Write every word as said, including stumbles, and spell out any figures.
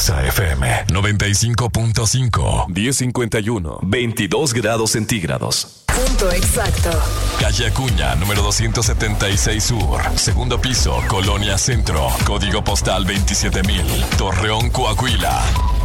Exa F M noventa y cinco punto cinco. diez cincuenta y uno, veintidós grados centígrados. Punto exacto. Calle Acuña, número doscientos setenta y seis Sur. Segundo piso, Colonia Centro. Código postal veintisiete mil. Torreón, Coahuila.